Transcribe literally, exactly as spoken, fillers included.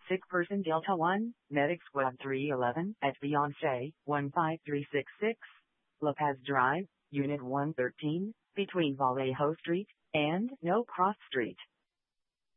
sick person Delta one, Medic Squad three eleven, at Beyonce, one five three six six, La Paz Drive, Unit one thirteen, between Vallejo Street and No Cross Street.